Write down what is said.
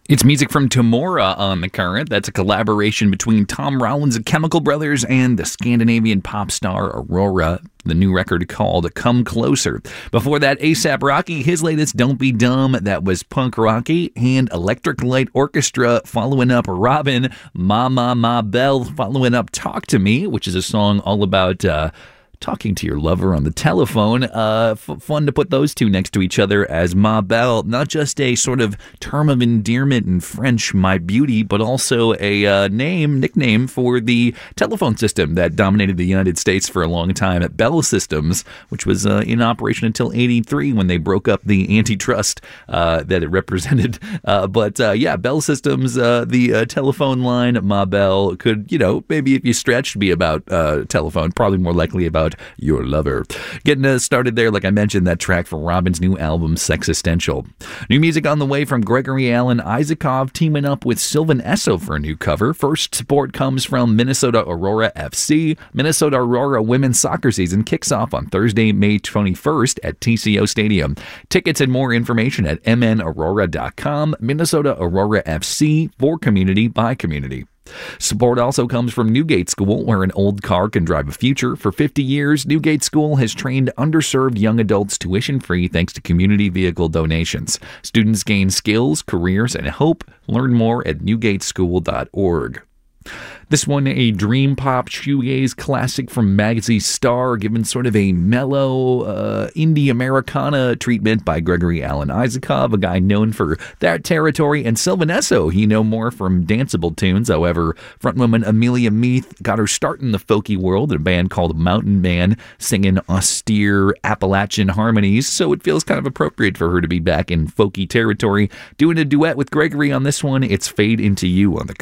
It's music from Tamora on The Current. That's a collaboration between Tom Rollins and Chemical Brothers and the Scandinavian pop star Aurora. The new record called Come Closer. Before that, A$AP Rocky, his latest Don't Be Dumb, that was punk rocky, and Electric Light Orchestra following up Robin, Ma Belle following up Talk to Me, which is a song all about talking to your lover on the telephone. Fun to put those two next to each other as Ma Belle, not just a sort of term of endearment in French, my beauty, but also a nickname for the telephone system that dominated the United States for a long time at Bell Systems, which was in operation until '83 when they broke up the antitrust that it represented. But Bell Systems, the telephone line, Ma Belle, could, maybe if you stretched, be about telephone, probably more likely about your lover. Getting started there, like I mentioned, that track for Robin's new album, Sexistential. New music on the way from Gregory Alan Isakov teaming up with Sylvan Esso for a new cover. First support comes from Minnesota Aurora FC. Minnesota Aurora women's soccer season kicks off on Thursday, May 21st at TCO Stadium. Tickets and more information at mnaurora.com. Minnesota Aurora FC, for community by community. Support also comes from Newgate School, where an old car can drive a future. For 50 years, Newgate School has trained underserved young adults tuition-free thanks to community vehicle donations. Students gain skills, careers, and hope. Learn more at newgateschool.org. This one, a dream pop shoegaze classic from Magzy Star, given sort of a mellow indie Americana treatment by Gregory Alan Isakov, a guy known for that territory, and Sylvan Esso, he know more from danceable tunes. However, frontwoman Amelia Meath got her start in the folky world in a band called Mountain Man, singing austere Appalachian harmonies, so it feels kind of appropriate for her to be back in folky territory, doing a duet with Gregory on this one. It's Fade Into You on the